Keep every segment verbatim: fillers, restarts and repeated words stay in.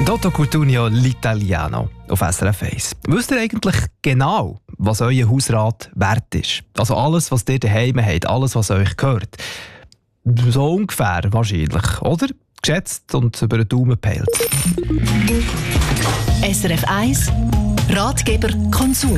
Dotto Cutugno l'Italiano auf S R F eins. Wisst ihr eigentlich genau, was euer Hausrat wert ist? Also alles, was ihr daheim habt, alles, was euch gehört. So ungefähr wahrscheinlich, oder? Geschätzt und über den Daumen peilt. S R F eins Ratgeber Konsum.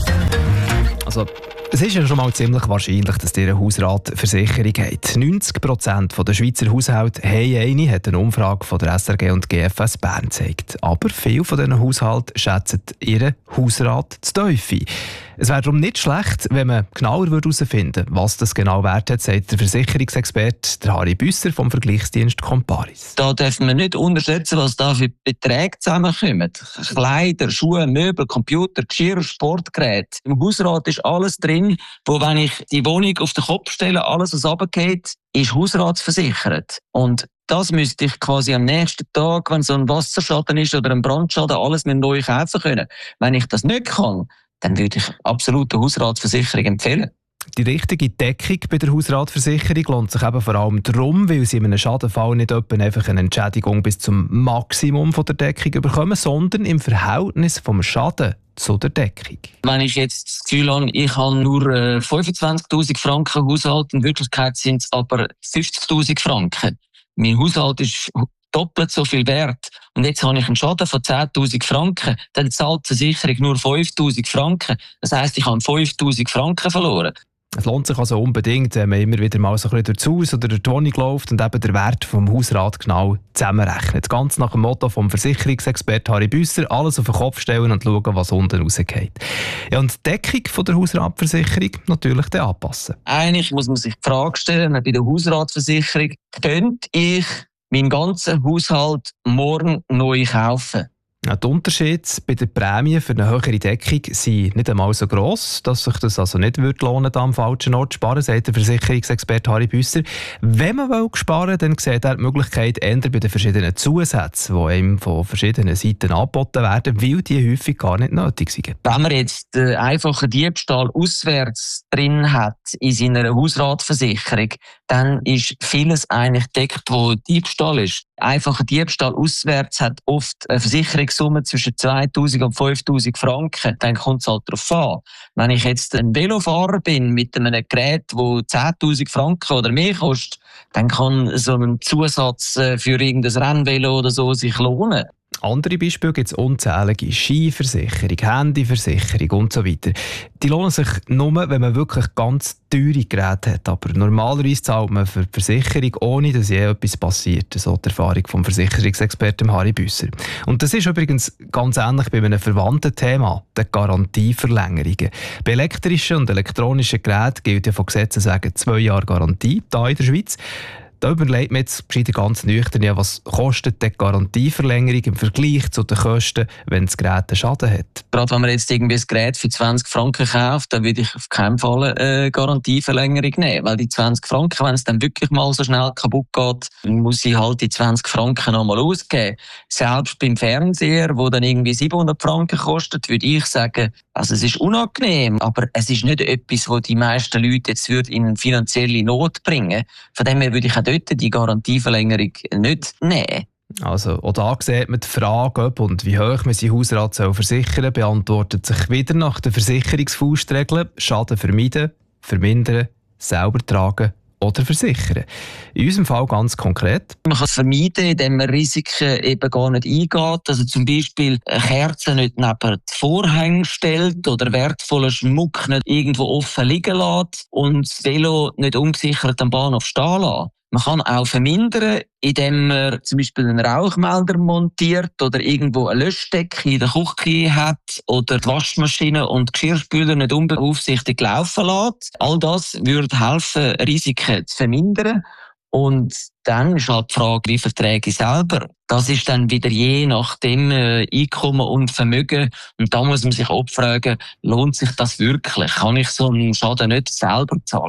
Also, es ist ja schon mal ziemlich wahrscheinlich, dass ihr eine Hausratversicherung habt. neunzig Prozent der Schweizer Haushalte haben eine, hat eine Umfrage von der S R G und G F S Bern gezeigt. Aber viele von diesen Haushalten schätzen ihren Hausrat zu tief ein. Es wäre darum nicht schlecht, wenn man genauer herausfinden würde, was das genau wert hat, sagt der Versicherungsexperte Harry Büsser vom Vergleichsdienst Comparis. Da dürfen wir nicht unterschätzen, was da für Beträge zusammenkommen. Kleider, Schuhe, Möbel, Computer, Geschirr, Sportgeräte. Im Hausrat ist alles drin, wo, wenn ich die Wohnung auf den Kopf stelle, alles, was runtergeht, ist hausratsversichert. Und das müsste ich quasi am nächsten Tag, wenn so ein Wasserschaden ist oder ein Brandschaden, alles mit neu kaufen können. Wenn ich das nicht kann, dann würde ich absolut eine Hausratsversicherung empfehlen. Die richtige Deckung bei der Hausratversicherung lohnt sich eben vor allem darum, weil sie in einem Schadenfall nicht etwa einfach eine Entschädigung bis zum Maximum von der Deckung bekommen, sondern im Verhältnis vom Schaden zu der Deckung. Wenn ich jetzt das Gefühl habe, ich habe nur äh, fünfundzwanzigtausend Franken Haushalt, in Wirklichkeit sind es aber fünfzigtausend Franken. Mein Haushalt ist doppelt so viel wert. Und jetzt habe ich einen Schaden von zehntausend Franken. Dann zahlt die Versicherung nur fünftausend Franken. Das heisst, ich habe fünftausend Franken verloren. Es lohnt sich also unbedingt, wenn man immer wieder mal so ein bisschen durchs Haus oder durch die Wohnung läuft und eben den Wert vom Hausrat genau zusammenrechnet. Ganz nach dem Motto vom Versicherungsexperten Harry Büsser: alles auf den Kopf stellen und schauen, was unten rausgeht. Ja, und die Deckung von der Hausratversicherung natürlich dann anpassen. Eigentlich muss man sich die Frage stellen, bei der Hausratversicherung, könnte ich meinen ganzen Haushalt morgen neu kaufen? Ja, die Unterschiede bei der Prämie für eine höhere Deckung sind nicht einmal so gross, dass sich das also nicht würde lohnen, da am falschen Ort zu sparen, sagt der Versicherungsexperte Harry Büsser. Wenn man will sparen will, dann sieht er die Möglichkeit eher bei den verschiedenen Zusätzen, die einem von verschiedenen Seiten angeboten werden, weil die häufig gar nicht nötig sind. Wenn man jetzt äh, einfach einen Diebstahl auswärts drin hat in seiner Hausratversicherung, dann ist vieles eigentlich deckt, wo Diebstahl ist. Einfach ein Diebstahl auswärts hat oft eine Versicherungssumme zwischen zweitausend und fünftausend Franken. Dann kommt es halt darauf an. Wenn ich jetzt ein Velofahrer bin mit einem Gerät, das zehntausend Franken oder mehr kostet, dann kann so ein Zusatz für irgendein Rennvelo oder so sich lohnen. Andere Beispiele gibt es unzählige. Skiversicherung, Handyversicherung und so weiter. Die lohnen sich nur, wenn man wirklich ganz teure Geräte hat. Aber normalerweise zahlt man für die Versicherung, ohne dass je etwas passiert. So die Erfahrung vom Versicherungsexperten Harry Büsser. Und das ist übrigens ganz ähnlich bei einem verwandten Thema, den Garantieverlängerungen. Bei elektrischen und elektronischen Geräten gilt ja von Gesetzen wegen zwei Jahre Garantie, hier in der Schweiz. Da überlegt man jetzt ganz nüchtern, ja, was kostet die Garantieverlängerung im Vergleich zu den Kosten, wenn das Gerät einen Schaden hat. Gerade wenn man jetzt irgendwie ein Gerät für zwanzig Franken kauft, dann würde ich auf keinen Fall eine Garantieverlängerung nehmen. Weil die zwanzig Franken, wenn es dann wirklich mal so schnell kaputt geht, dann muss ich halt die zwanzig Franken nochmal ausgeben. Selbst beim Fernseher, der dann irgendwie siebenhundert Franken kostet, würde ich sagen, also es ist unangenehm, aber es ist nicht etwas, was die meisten Leute jetzt in finanzielle Not bringen. Von dem her würde ich auch dort die Garantieverlängerung nicht nehmen. Also, auch da sieht man die Frage, ob und wie hoch man sein Hausrat soll versichern, beantwortet sich wieder nach den Versicherungsfaustregeln: Schaden vermeiden, vermindern, selber tragen oder versichern. In unserem Fall ganz konkret. Man kann es vermeiden, indem man Risiken eben gar nicht eingeht. Also zum Beispiel eine Kerze nicht neben die Vorhänge stellt oder wertvollen Schmuck nicht irgendwo offen liegen lässt und das Velo nicht ungesichert am Bahnhof stehen lässt. Man kann auch vermindern, indem man zum Beispiel einen Rauchmelder montiert oder irgendwo eine Löschdecke in der Küche hat oder die Waschmaschine und die Geschirrspüler nicht unbeaufsichtigt laufen lässt. All das würde helfen, Risiken zu vermindern. Und dann ist halt die Frage, wie verträge ich selber? Das ist dann wieder je nach dem äh, Einkommen und Vermögen. Und da muss man sich auch fragen, lohnt sich das wirklich? Kann ich so einen Schaden nicht selber zahlen?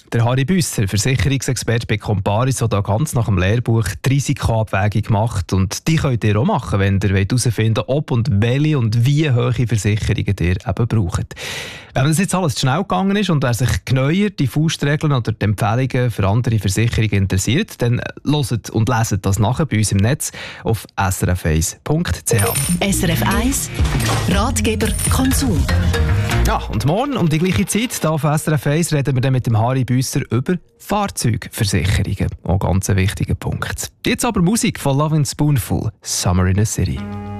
Der Harry Büsser, Versicherungsexperte bei Comparis, der da ganz nach dem Lehrbuch die Risikoabwägung macht. Und die könnt ihr auch machen, wenn ihr herausfinden wollt, ob und welche und wie hohe Versicherungen ihr eben braucht. Wenn das jetzt alles schnell gegangen ist und wer sich genauer die Faustregeln oder die Empfehlungen für andere Versicherungen interessiert, dann hört und leset das nachher bei uns im Netz auf s r f eins punkt c h. S R F eins Ratgeber Konsum. Ja, und morgen um die gleiche Zeit hier auf S R F eins reden wir dann mit dem Harry Büsser über Fahrzeugversicherungen. Auch ganz ein wichtiger Punkt. Jetzt aber Musik von Lovin' Spoonful, Summer in a City.